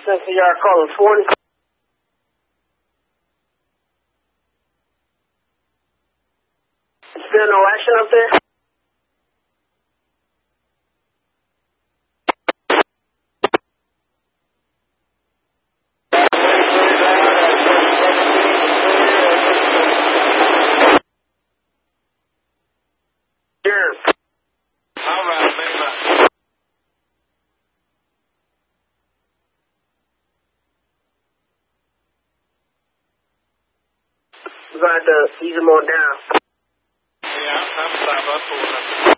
Central Yard calling 40. Still no action up there? Sure. All right, man. We're going to have to ease them on down. Yeah, I'm sorry about that.